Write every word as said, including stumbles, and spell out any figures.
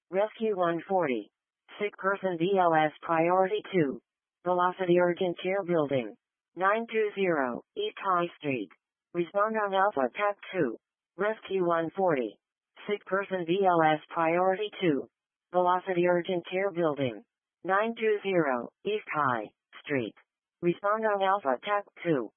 Rescue one forty. Sick person B L S priority two. Velocity urgent care building. nine two zero, East High Street. Respond on Alpha T A C two. Rescue one forty. Sick person B L S priority two. Velocity urgent care building. nine two zero, East High Street. Respond on Alpha T A C two.